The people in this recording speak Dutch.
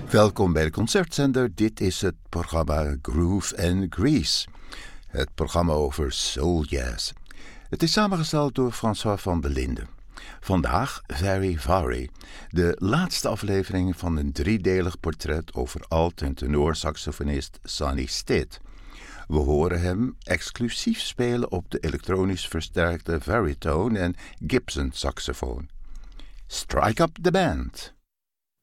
Welkom bij de Concertzender. Dit is het programma Groove and Grease. Het programma over soul jazz. Het is samengesteld door François van der Linden. Vandaag Very Vary, de laatste aflevering van een driedelig portret over alt- en tenorsaxofonist Sonny Stitt. We horen hem exclusief spelen op de elektronisch versterkte Veritone en Gibson saxofoon. Strike up the band!